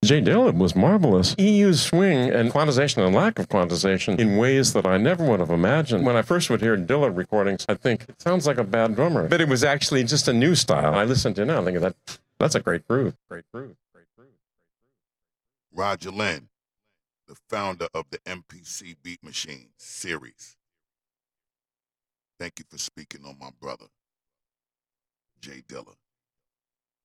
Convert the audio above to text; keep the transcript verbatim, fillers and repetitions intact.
Jay Dilla was marvelous. He used swing and quantization and lack of quantization in ways that I never would have imagined. When I first would hear Dilla recordings, I'd think, it sounds like a bad drummer. But it was actually just a new style. I listened to it now and think that that's a great groove. Great groove. Great groove. Roger Lynn, the founder of the M P C Beat Machine series. Thank you for speaking on my brother, Jay Dilla.